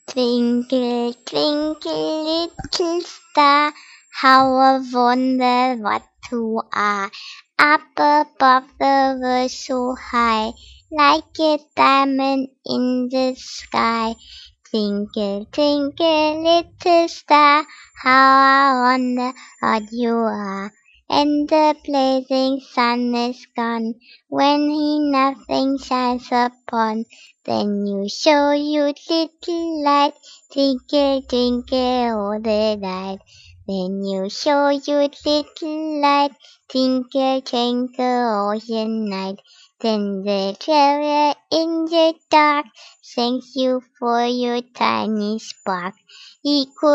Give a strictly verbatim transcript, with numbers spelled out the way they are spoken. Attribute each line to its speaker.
Speaker 1: Twinkle, twinkle, little star, how I wonder what you are. Up above the world so high, like a diamond in the sky. Twinkle, twinkle, little star, how I wonder what you are. And the blazing sun is gone, when he nothing shines upon. Then you show your little light, twinkle, twinkle all the night. Then you show your little light, twinkle, twinkle all the night. Then the traveler in the dark thanks you for your tiny spark. He could